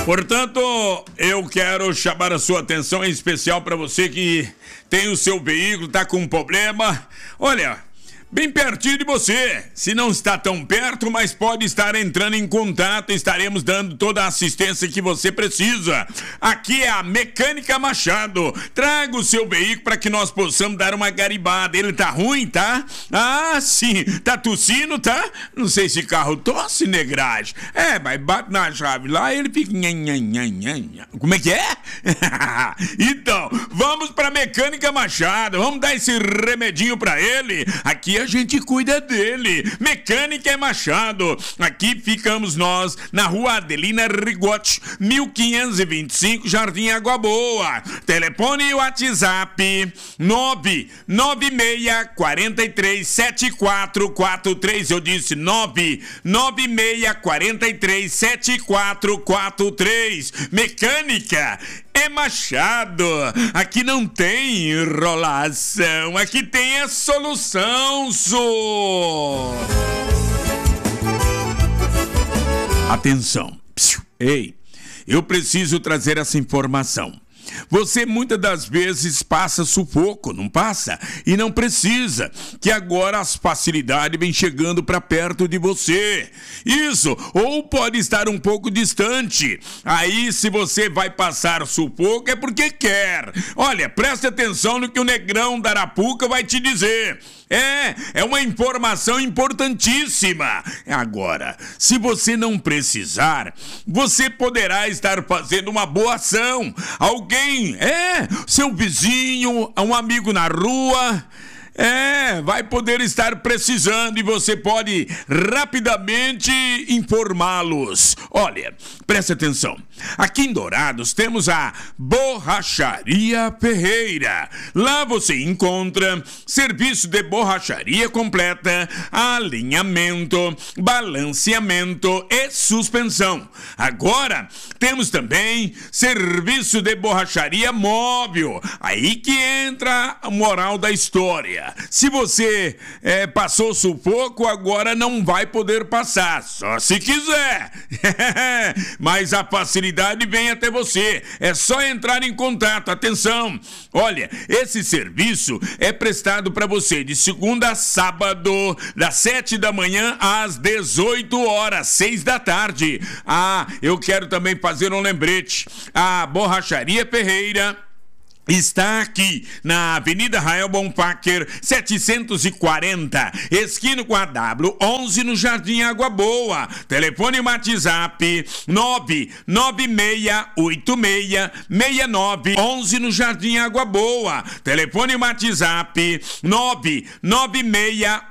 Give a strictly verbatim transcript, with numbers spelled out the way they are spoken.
Portanto, eu quero chamar a sua atenção em especial para você que tem o seu veículo, tá com um problema. Olha, bem pertinho de você, se não está tão perto, mas pode estar entrando em contato, estaremos dando toda a assistência que você precisa. Aqui é a Mecânica Machado. Traga o seu veículo para que nós possamos dar uma garibada. Ele tá ruim, tá? Ah, sim. Tá tossindo, tá? Não sei se carro tosse, negragem. É, mas bate na chave lá e ele fica... Como é que é? Então, vamos pra Mecânica Machado. Vamos dar esse remedinho pra ele. Aqui a gente cuida dele. Mecânica é Machado. Aqui ficamos nós na Rua Adelina Rigotti, mil quinhentos e vinte e cinco, Jardim Água Boa. Telefone e WhatsApp nove nove seis quatro três sete quatro quatro três. Eu disse nove nove seis quatro três sete quatro quatro três. Mecânica é Machado. Aqui não tem enrolação, aqui tem a solução, só. Atenção. Ei, eu preciso trazer essa informação. Você muitas das vezes passa sufoco, não passa? E não precisa, que agora as facilidades vêm chegando para perto de você. Isso, ou pode estar um pouco distante. Aí se você vai passar sufoco é porque quer. Olha, preste atenção no que o Negrão da Arapuca vai te dizer. É, é uma informação importantíssima. Agora, se você não precisar, você poderá estar fazendo uma boa ação. Alguém, é, seu vizinho, um amigo na rua... É, vai poder estar precisando e você pode rapidamente informá-los. Olha, preste atenção. Aqui em Dourados temos a Borracharia Ferreira. Lá você encontra serviço de borracharia completa, alinhamento, balanceamento e suspensão. Agora temos também serviço de borracharia móvel. Aí que entra a moral da história. Se você é, passou sufoco, agora não vai poder passar, só se quiser. Mas a facilidade vem até você. É só entrar em contato. Atenção, olha, esse serviço é prestado para você de segunda a sábado, das sete da manhã às dezoito horas, seis da tarde. Ah, eu quero também fazer um lembrete. A Borracharia Ferreira está aqui na Avenida Rael Bonfacker, setecentos e quarenta, esquina com a W onze, no Jardim Água Boa. Telefone e WhatsApp nove nove seis oito seis seis nove um um, no Jardim Água Boa. Telefone e WhatsApp nove nove seis